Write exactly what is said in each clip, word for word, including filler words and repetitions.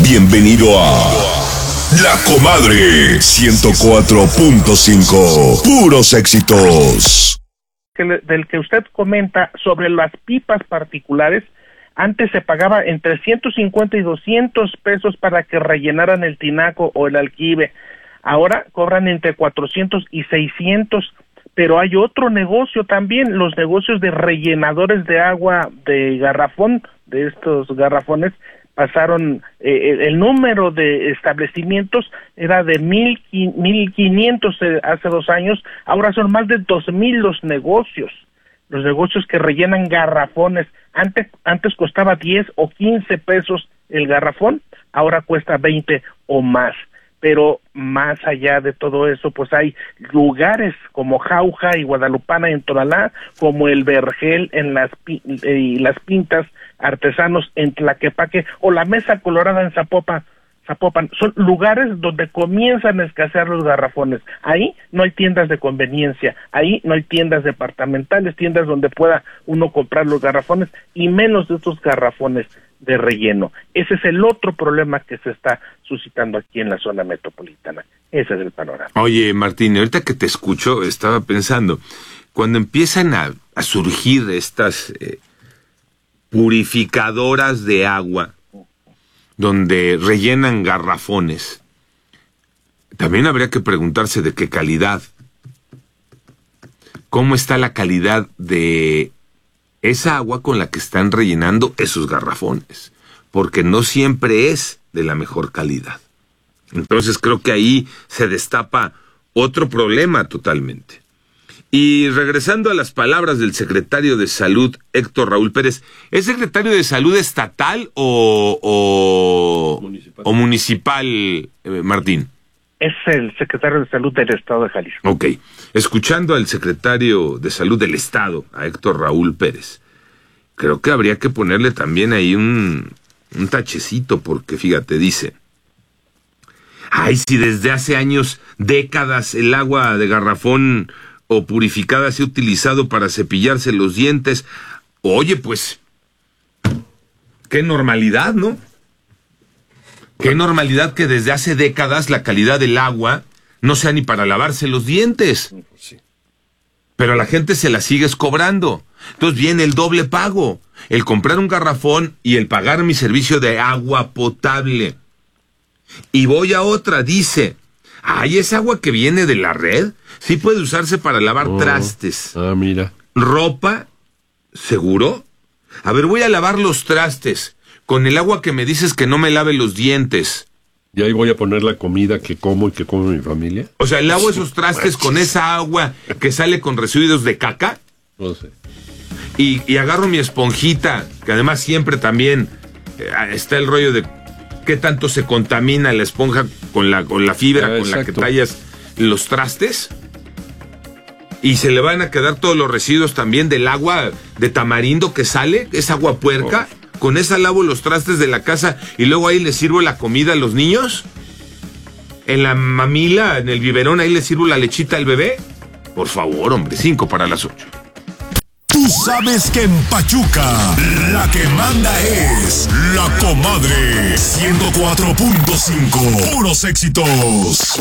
Bienvenido a La Comadre ciento cuatro punto cinco. Puros éxitos. Del que usted comenta sobre las pipas particulares, antes se pagaba entre ciento cincuenta y doscientos pesos para que rellenaran el tinaco o el alquibe. Ahora cobran entre cuatrocientos y seiscientos, pero hay otro negocio también, los negocios de rellenadores de agua de garrafón, de estos garrafones, pasaron, eh, el número de establecimientos era de mil, mil quinientos hace dos años, ahora son más de dos mil los negocios, los negocios que rellenan garrafones. Antes, antes costaba diez o quince pesos el garrafón, ahora cuesta veinte o más. Pero más allá de todo eso, pues hay lugares como Jauja y Guadalupana en Tonalá, como el Vergel en las y las Pintas Artesanos en Tlaquepaque, o la Mesa Colorada en Zapopan, Zapopan. Son lugares donde comienzan a escasear los garrafones. Ahí no hay tiendas de conveniencia, ahí no hay tiendas departamentales, tiendas donde pueda uno comprar los garrafones, y menos de estos garrafones de relleno. Ese es el otro problema que se está suscitando aquí en la zona metropolitana. Ese es el panorama. Oye, Martín, ahorita que te escucho, estaba pensando, cuando empiezan a, a surgir estas eh, purificadoras de agua, donde rellenan garrafones, también habría que preguntarse de qué calidad. ¿Cómo está la calidad de esa agua con la que están rellenando esos garrafones? Porque no siempre es de la mejor calidad. Entonces creo que ahí se destapa otro problema totalmente. Y regresando a las palabras del secretario de Salud, Héctor Raúl Pérez, ¿es secretario de Salud estatal o, o municipal, o municipal eh, Martín? Es el secretario de Salud del Estado de Jalisco. Ok. Escuchando al secretario de Salud del Estado, a Héctor Raúl Pérez, creo que habría que ponerle también ahí un, un tachecito, porque fíjate, dice, ay, si desde hace años, décadas, el agua de garrafón o purificada se ha utilizado para cepillarse los dientes, oye, pues, qué normalidad, ¿no? Qué normalidad que desde hace décadas la calidad del agua no sea ni para lavarse los dientes. Sí. Pero a la gente se la sigues cobrando. Entonces viene el doble pago. El comprar un garrafón y el pagar mi servicio de agua potable. Y voy a otra, dice, ay, esa agua que viene de la red sí puede usarse para lavar oh, trastes. Ah, mira. Ropa, ¿seguro? A ver, voy a lavar los trastes con el agua que me dices que no me lave los dientes. ¿Y ahí voy a poner la comida que como y que come mi familia? O sea, ¿lavo esos trastes con esa agua que sale con residuos de caca? No sé. Y, y agarro mi esponjita, que además siempre también eh, está el rollo de qué tanto se contamina la esponja con la, con la fibra ah, con la que tallas los trastes. Y se le van a quedar todos los residuos también del agua de tamarindo que sale, esa agua puerca. Oh. Con esa lavo los trastes de la casa y luego ahí les sirvo la comida a los niños. En la mamila, en el biberón, ahí les sirvo la lechita al bebé. Por favor, hombre, cinco para las ocho. Tú sabes que en Pachuca la que manda es La Comadre ciento cuatro punto cinco. Puros éxitos.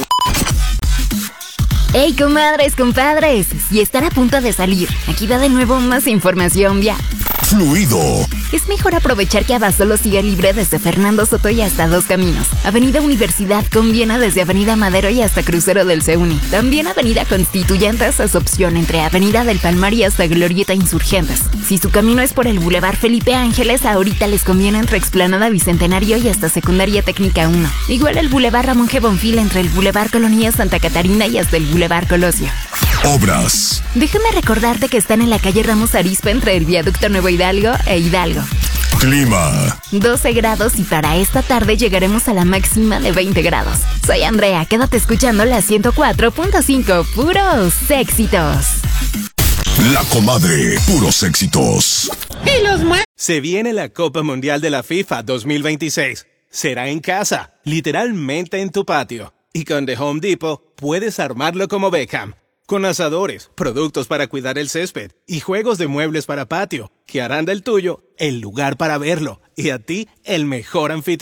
Hey, comadres, compadres, si están a punto de salir, aquí va de nuevo más información vía Fluido. Es mejor aprovechar que Abasolo sigue libre desde Fernando Soto y hasta Dos Caminos. Avenida Universidad conviene desde Avenida Madero y hasta Crucero del CEUNI. También Avenida Constituyentes es opción entre Avenida del Palmar y hasta Glorieta Insurgentes. Si su camino es por el Boulevard Felipe Ángeles, ahorita les conviene entre Explanada Bicentenario y hasta Secundaria Técnica uno. Igual el Boulevard Ramón G. Bonfil entre el Boulevard Colonia Santa Catarina y hasta el Boulevard Colosio. Obras. Déjame recordarte que están en la calle Ramos Arizpe entre el Viaducto Nuevo Hidalgo e Hidalgo. Clima. doce grados y para esta tarde llegaremos a la máxima de veinte grados. Soy Andrea, quédate escuchando la ciento cuatro punto cinco, puros éxitos. La Comadre, puros éxitos. Y los más. Se viene la Copa Mundial de la FIFA dos mil veintiséis. Será en casa, literalmente en tu patio. Y con The Home Depot puedes armarlo como Beckham. Con asadores, productos para cuidar el césped y juegos de muebles para patio, que harán del tuyo el lugar para verlo y a ti el mejor anfitrión.